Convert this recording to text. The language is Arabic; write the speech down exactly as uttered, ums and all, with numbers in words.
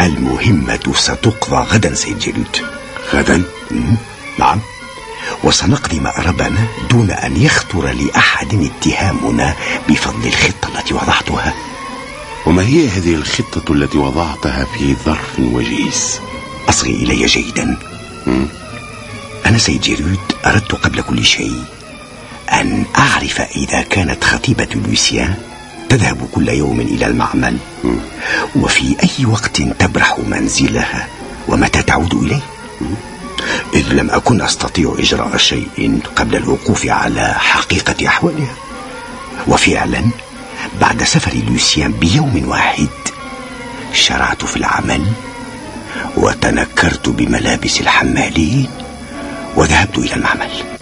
المهمة ستقضى غدا سيد جيرود. غدا؟ نعم، وسنقضي مأربنا دون أن يخطر لأحد اتهامنا بفضل الخطة التي وضعتها. وما هي هذه الخطة التي وضعتها في ظرف وجيز؟ أصغي إلي جيدا. م? أنا سيد جيرود أردت قبل كل شيء أن أعرف إذا كانت خطيبة لوسيان تذهب كل يوم إلى المعمل م? وفي أي وقت تبرح منزلها ومتى تعود إليه، إذ لم أكن أستطيع إجراء شيء قبل الوقوف على حقيقة أحوالها. وفعلا بعد سفر لوسيان بيوم واحد شرعت في العمل وتنكرت بملابس الحمالين وذهبت إلى المعمل.